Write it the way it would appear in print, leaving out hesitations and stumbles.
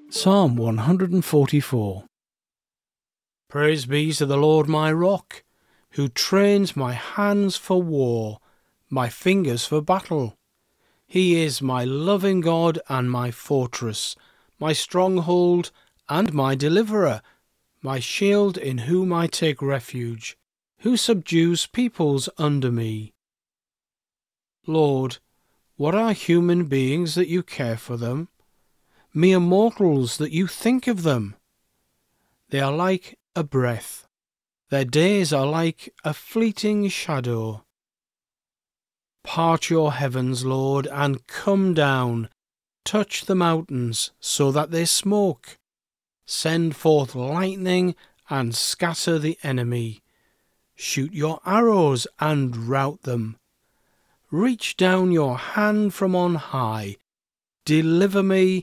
Psalm 144. Praise be to the Lord my rock, who trains my hands for war, my fingers for battle. He is my loving God and my fortress, my stronghold and my deliverer, my shield in whom I take refuge, who subdues peoples under me. Lord, what are human beings that you care for them? Mere mortals that you think of them. They are like a breath. Their days are like a fleeting shadow. Part your heavens, Lord, and come down. Touch the mountains so that they smoke. Send forth lightning and scatter the enemy. Shoot your arrows and rout them. Reach down your hand from on high. Deliver me